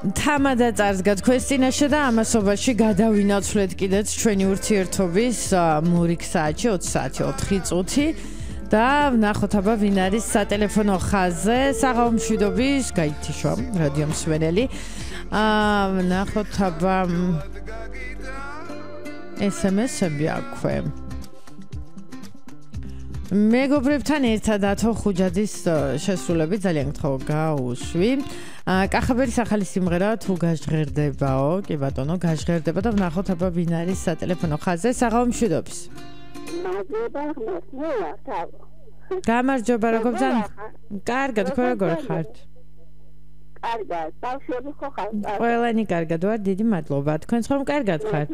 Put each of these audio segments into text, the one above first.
თამადა წარსგა თქვენს წინაშე და ამასობაში გადავინაცვლეთ კიდეც ჩვენი ურთიერთობის მურიქ საათში 20 საათი 4 წუთი და ვნახოთ აბა ვინ არის სატელეფონო ხაზზე საღამო მშვიდობის გაითიშვა რადიო მსმენელი ვნახოთ აბა SMS-ები აქვე მეგობრებთან ერთად ათო ხუჯადის შესრულები ძალიან გთხოვ გაუსვი კახაბერის ახალი სიმღერა თუ გაჟღერდებაო კი ბატონო გაჟღერდება და ვნახოთ აბა ვინ არის სატელეფონო ხაზზე საღამო მშვიდობის გამარჯობა როგორ ძან კარგად თქვენ როგორ ხართ კარგად ბავშვები ხო ხართ ყველანი კარგად ვარ დიდი მადლობა თქვენ ხომ კარგად ხართ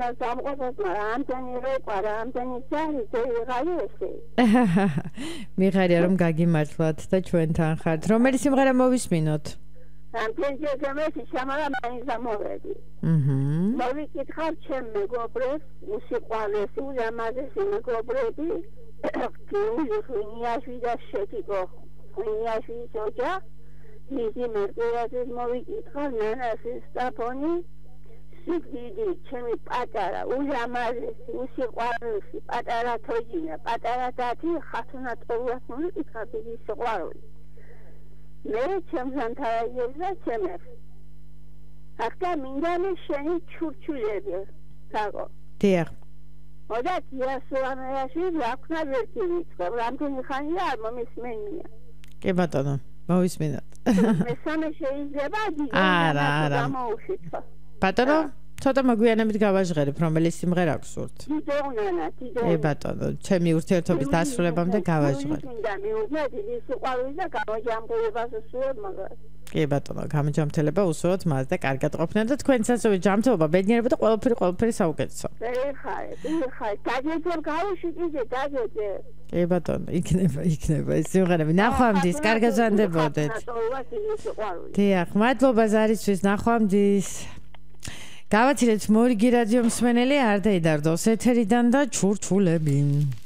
მიხარია რომ გაგიმართლათ და ჩვენთან ხართ რომელი სიმღერა მოვისმინოთ ამპენჯეგემეს შამარა მაინზამოვედი მოვიკითხავ ჩემ მეგობრებს უსიყვარლესი ულამაზესი მეგობრები ხინიაში და შეკიკო ხინიაში ჯოჯა მიზი მერკურაძეს მოვიკითხავ ნანას სტაფონი სიგდიდი ჩემი პატარა ულამაზესი უსიყვარლესი პატარა თოჯინა პატარა დათი ხათუნა ტოვას მოვიკითხავ დიდი სიყვარული მე ჩემთან თავაზებს და ჩემებს ახლა მინდანი შენი ჩურჩულები თაგო დიახ მოდა იასუანიაში ვაქნა ვერტივიწყებ რამდენი ხანია არ მომისმენია კი ბატონო მოვისმინოთ მესამე შეიძლება არა ბატონო ცოტა მოგვიანებით გავაჟღერებ რომელი სიმღერა გსურთ დიდეუნანა კი ბატონო ჩემი ურთიერთობის დასრულებამდე გავაჟღერებ კი ბატონო გამჯამთელება უსურვოთ მას და კარგად ყოფნა და თქვენც ასევე ჯამთელობა ბედნიერება და ყველაფერი საუკეთესო ხარ გაგვიძებ გავუშიტიზე დაგეძე კი ბატონო იქნება ეს სიმღერები ნახვამდის კარგად ზანდებოდეთ დიახ მადლობა ზარისთვის ნახვამდის გავაცილეთ მორიგი რადიო მსმენელი არ დაიდარდოს ეთერიდან და ჩურჩულები